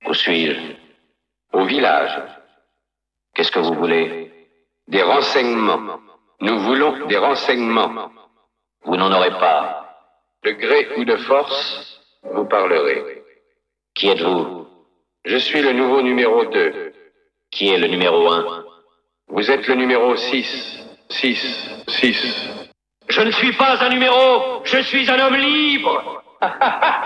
Où suis-je? Au village. Qu'est-ce que vous voulez? Des renseignements. Nous voulons des renseignements. Vous n'en aurez pas. De gré ou de force, vous parlerez. Qui êtes-vous? Je suis le nouveau numéro 2. Qui est le numéro 1? Vous êtes le numéro 6. 6. 6. Je ne suis pas un numéro, je suis un homme libre.